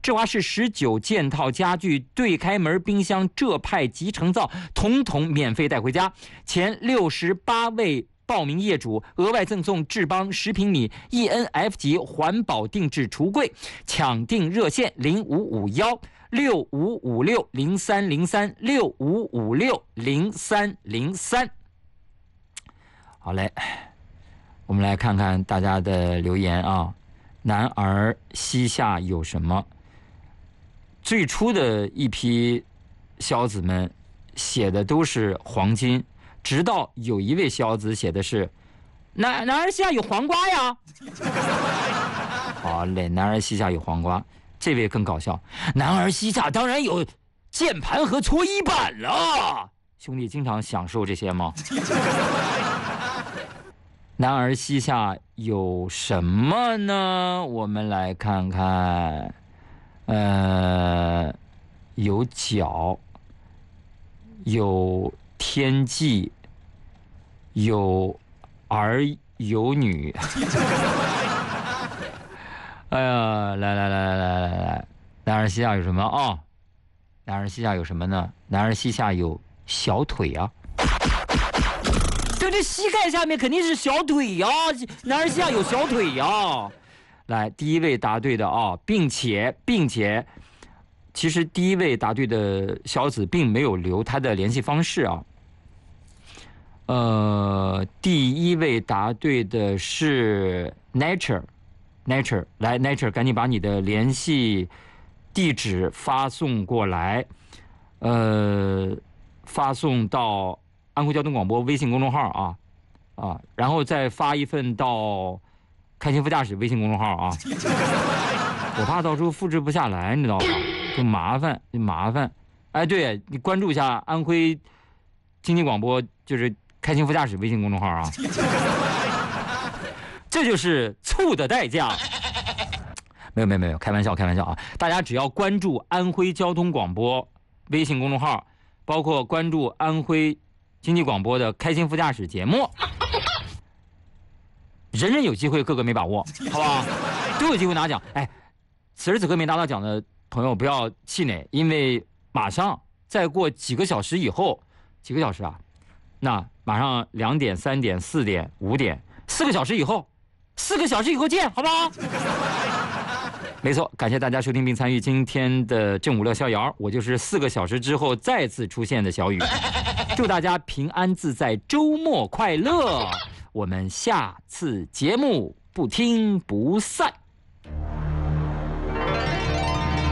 智华市19件套家具、对开门冰箱、浙派集成灶，统统免费带回家。前68位报名业主额外赠送智邦10平米 ENF 级环保定制橱柜，抢订热线055165630365560303。好嘞，我们来看看大家的留言啊。男儿膝下有什么？最初的一批小子们写的都是黄金，直到有一位小子写的是男儿膝下有黄瓜呀。好嘞，男儿膝下有黄瓜。这位更搞笑，男儿膝下当然有键盘和搓衣板了。兄弟经常享受这些吗？男儿膝下有什么呢？我们来看看，有脚，有天际，有儿有女。哎呀，来，男儿膝下有什么啊？男儿膝下有什么呢？男儿膝下有小腿啊。对，这膝盖下面肯定是小腿呀，男儿膝下有小腿呀。来，第一位答对的啊，并且，其实第一位答对的小子并没有留他的联系方式啊。第一位答对的是 Nature， 来 Nature， 赶紧把你的联系地址发送过来，发送到安徽交通广播微信公众号啊，然后再发一份到开心副驾驶微信公众号啊。我怕到时候复制不下来，你知道吧？就麻烦。哎，对，你关注一下安徽经济广播，就是开心副驾驶微信公众号啊。这就是醋的代价。没有，开玩笑啊！大家只要关注安徽交通广播微信公众号，包括关注安徽经济广播的开心副驾驶节目，人人有机会，个个没把握，好吧？都有机会拿奖。哎，此时此刻没拿到奖的朋友不要气馁，因为马上再过几个小时以后，几个小时啊？那马上2点、3点、4点、5点，4个小时以后见，好不好？没错，感谢大家收听并参与今天的正午乐逍遥，我就是4个小时之后再次出现的小雨。祝大家平安自在，周末快乐！我们下次节目不听不散。